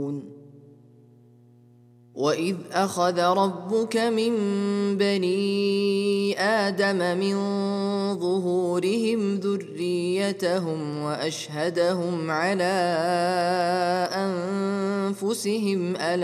وإذ أخذ ربك من بني آدم من ظهورهم ذريتهم وأشهدهم على أنفسهم